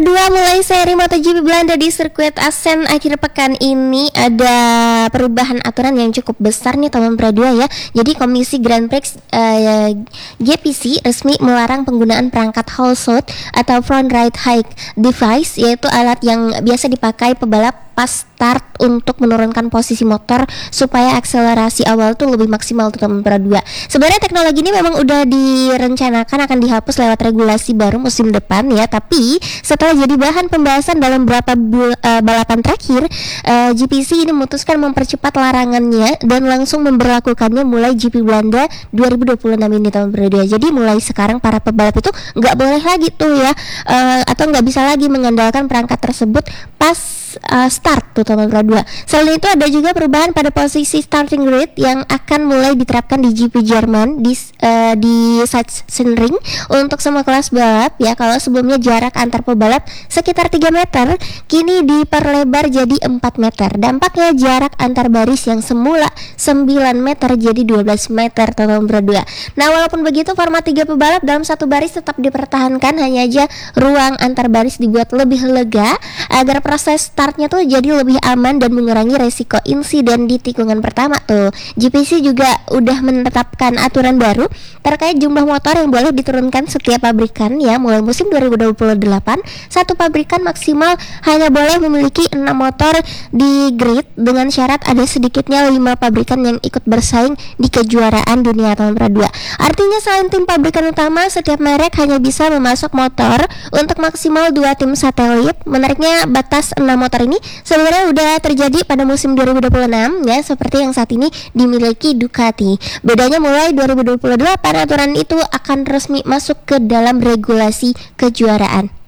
Formula 2 mulai seri MotoGP Belanda di sirkuit Assen akhir pekan ini ada perubahan aturan yang cukup besar nih teman Formula 2 ya. Jadi Komisi Grand Prix GPC resmi melarang penggunaan perangkat whole shot atau front right high device, yaitu alat yang biasa dipakai pebalap pas start untuk menurunkan posisi motor supaya akselerasi awal tuh lebih maksimal tuh teman Formula 2. Sebenarnya teknologi ini memang udah direncanakan akan dihapus lewat regulasi baru musim depan ya, tapi setelah jadi bahan pembahasan dalam beberapa balapan terakhir, GPC ini memutuskan mempercepat larangannya dan langsung memberlakukannya mulai GP Belanda 2026 ini tahun Formula 2. Jadi mulai sekarang para pebalap itu nggak boleh lagi tuh ya, atau nggak bisa lagi mengandalkan perangkat tersebut pas start tuh teman Formula 2. Selain itu ada juga perubahan pada posisi starting grid yang akan mulai diterapkan di GP Jerman di Sachsenring untuk semua kelas balap ya. Kalau sebelumnya jarak antar pebalap sekitar 3 meter, kini diperlebar jadi 4 meter. Dampaknya jarak antar baris yang semula 9 meter jadi 12 meter teman Formula 2. Nah, walaupun begitu format 3 pebalap dalam satu baris tetap dipertahankan, hanya aja ruang antar baris dibuat lebih lega agar proses startnya tuh jadi lebih aman dan mengurangi resiko insiden di tikungan pertama tuh. GPC juga udah menetapkan aturan baru terkait jumlah motor yang boleh diturunkan setiap pabrikan ya. Mulai musim 2028, satu pabrikan maksimal hanya boleh memiliki 6 motor di grid dengan syarat ada sedikitnya 5 pabrikan yang ikut bersaing di kejuaraan dunia tahun Formula 2. Artinya selain tim pabrikan utama, setiap merek hanya bisa memasok motor untuk maksimal 2 tim satelit. Menariknya batas 6 motor ini sebenarnya udah terjadi pada musim 2026 ya, seperti yang saat ini dimiliki Ducati. Bedanya mulai 2028 aturan itu akan resmi masuk ke dalam regulasi kejuaraan.